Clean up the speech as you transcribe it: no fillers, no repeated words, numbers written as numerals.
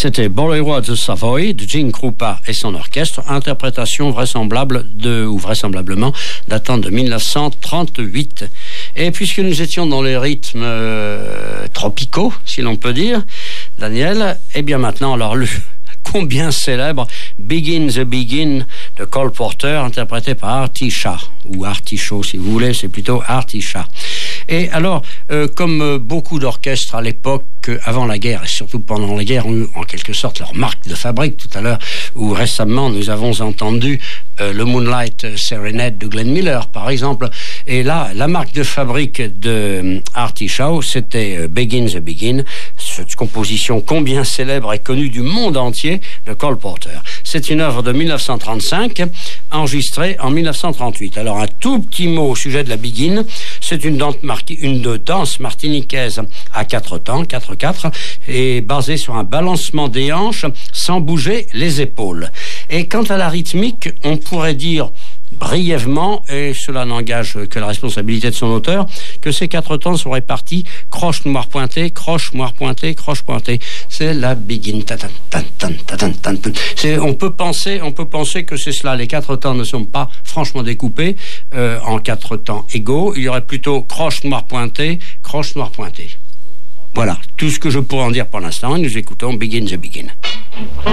C'était Boleroy de Savoy de Gene Krupa et son orchestre, interprétation vraisemblablement datant de 1938. Et puisque nous étions dans les rythmes tropicaux, si l'on peut dire, Daniel, eh bien maintenant, alors le combien célèbre Begin the Begin de Cole Porter, interprété par Artie Shaw, ou Artie Shaw si vous voulez, c'est plutôt Artie Shaw. Et alors, comme beaucoup d'orchestres à l'époque, avant la guerre, et surtout pendant la guerre, ont eu en quelque sorte leur marque de fabrique. Tout à l'heure, ou récemment, nous avons entendu le Moonlight Serenade de Glenn Miller, par exemple. Et là, la marque de fabrique de Artie Shaw, c'était Begin the Begin, cette composition combien célèbre et connue du monde entier de Cole Porter. C'est une œuvre de 1935, enregistrée en 1938. Alors, un tout petit mot au sujet de la Begin. C'est une danse martiniquaise à 4 temps, 4-4, et basée sur un balancement des hanches sans bouger les épaules. Et quant à la rythmique, on pourrait dire brièvement, et cela n'engage que la responsabilité de son auteur, que ces 4 temps sont répartis croche noir pointé, croche noir pointé, croche pointé. C'est la Begin. On peut penser que c'est cela. Les 4 temps ne sont pas franchement découpés en 4 temps égaux. Il y aurait plutôt croche noir pointé, croche noir pointé. Voilà, tout ce que je pourrais en dire pour l'instant. Nous écoutons Begin the Begin.